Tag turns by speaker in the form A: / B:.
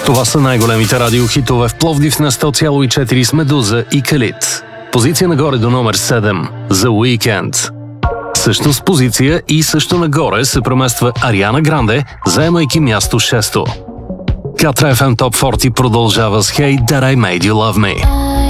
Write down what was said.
A: Това са най-големите радиохитове в Пловдив на 100,4 с Медуза и Калит. Позиция нагоре до номер 7 за Weekend. Също с позиция и също нагоре се премества Ариана Гранде, заемайки място 6-то. Катра FM Top 40 продължава с Hey That I Made You Love Me.